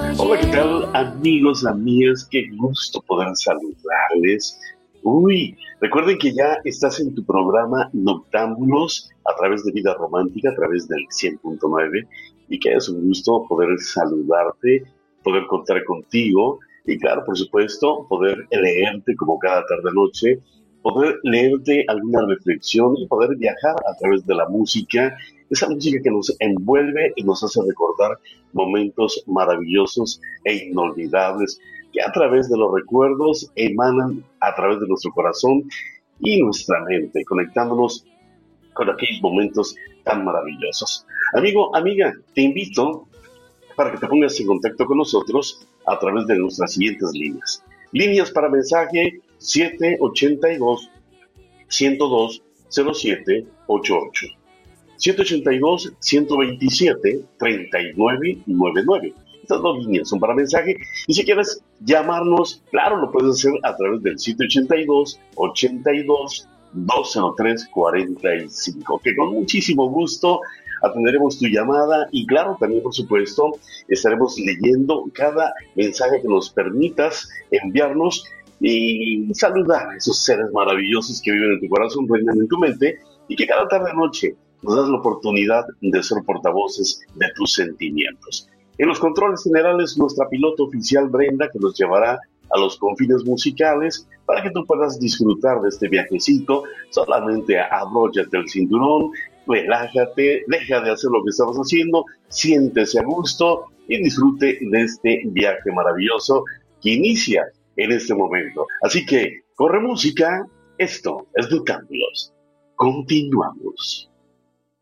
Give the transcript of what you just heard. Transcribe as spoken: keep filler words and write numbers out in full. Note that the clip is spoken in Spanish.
Hola, ¿qué tal, amigos, amigas? Qué gusto poder saludarles. Uy, recuerden que ya estás en tu programa Noctámbulos a través de Vida Romántica, a través del cien punto nueve, y que es un gusto poder saludarte, poder contar contigo y, claro, por supuesto, poder leerte como cada tarde-noche, poder leerte alguna reflexión y poder viajar a través de la música, esa música que nos envuelve y nos hace recordar momentos maravillosos e inolvidables que a través de los recuerdos emanan a través de nuestro corazón y nuestra mente, conectándonos con aquellos momentos tan maravillosos. Amigo, amiga, te invito para que te pongas en contacto con nosotros a través de nuestras siguientes líneas. Líneas para mensaje siete ocho dos, uno cero dos, cero siete ocho ocho. siete ocho dos, uno dos siete, tres nueve nueve nueve. Estas dos líneas son para mensaje. Y si quieres llamarnos, claro, lo puedes hacer a través del siete ocho dos, ocho dos, dos cero tres cuatro cinco, que con muchísimo gusto atenderemos tu llamada y, claro, también, por supuesto, estaremos leyendo cada mensaje que nos permitas enviarnos y saludar a esos seres maravillosos que viven en tu corazón, reinan en tu mente y que cada tarde-noche nos das la oportunidad de ser portavoces de tus sentimientos. En los controles generales, nuestra piloto oficial Brenda, que nos llevará a los confines musicales para que tú puedas disfrutar de este viajecito. Solamente abróchate el cinturón, relájate, deja de hacer lo que estamos haciendo, siéntese a gusto y disfrute de este viaje maravilloso que inicia en este momento. Así que, corre música, esto es Noctámbulos. Continuamos.